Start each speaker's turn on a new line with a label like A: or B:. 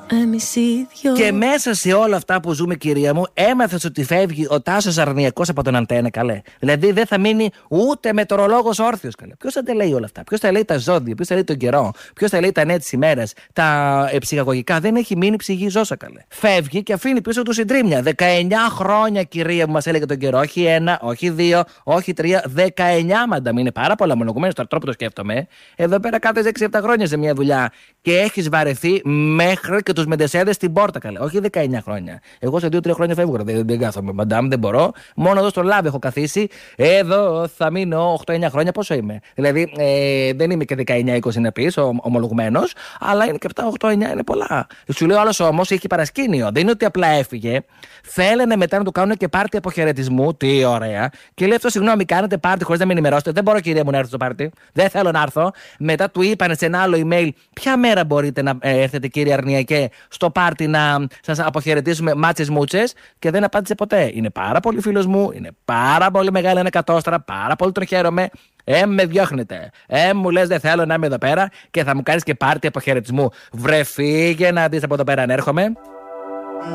A: Εμείς οι δυο.
B: Και μέσα σε όλα αυτά που ζούμε, κυρία μου, έμαθες ότι φεύγει ο Τάσος Αρνιακός από τον Αντένα, καλέ. Δηλαδή δεν θα μείνει ούτε μετεωρολόγος όρθιος, καλέ. Ποιος θα τα λέει όλα αυτά? Ποιος θα λέει τα ζώδια? Ποιος θα λέει τον καιρό? Ποιος θα λέει τα νέα της ημέρας? Τα ψυχαγωγικά? Δεν έχει μείνει ψυχή ζώσα, καλέ. Φεύγει και αφήνει πίσω του συντρίμμια. 19 χρόνια, κυρία μου, μας έλεγε τον καιρό. Όχι 1, όχι 2, όχι 3. 19, μανταμ. Είναι πάρα πολλά μονογουμένες τώρα τρόπο το σκέφτομαι. Εδώ πέρα κάθεσαι 6-7 χρόνια σε μια δουλειά και έχεις βαρεθεί μέχρι και τους μεντεσέδες στην πόρτα, καλέ. Όχι 19 χρόνια. Εγώ σε 2-3 χρόνια φεύγω. Δεν κάθομαι, μαντάμ, δεν μπορώ. Μόνο εδώ στο λάβ έχω καθίσει. Εδώ θα μείνω 8-9 χρόνια. Πόσο είμαι? Δηλαδή δεν είμαι και 19-20 να πει, ομολογουμένος, αλλά είναι και 7-8-9 είναι πολλά. Σου λέω άλλος όμως έχει παρασκήνιο. Δεν είναι ότι απλά έφυγε. Θέλανε μετά να του κάνουν και πάρτι αποχαιρετισμού. Τι ωραία. Και λέει αυτό, συγγνώμη, κάνετε πάρτι χωρίς να με ενημερώσετε? Δεν μπορώ, κυρία μου, να έρθω στο πάρτι. Δεν θέλω να έρθω. Μετά του είπανε σε ένα άλλο email, ποια μέρα μπορείτε να έρθετε, κύριε Αρνιακέ, στο πάρτι να σας αποχαιρετήσουμε μάτσες μούτσες, και δεν απάντησε ποτέ. Είναι πάρα πολύ φίλος μου, είναι πάρα πολύ μεγάλη ανακατόστρα, πάρα πολύ τον χαίρομαι. Με διώχνετε. Μου λες δεν θέλω να είμαι εδώ πέρα και θα μου κάνεις και πάρτι αποχαιρετισμού. Βρε φύγε να δεις από εδώ πέρα αν έρχομαι.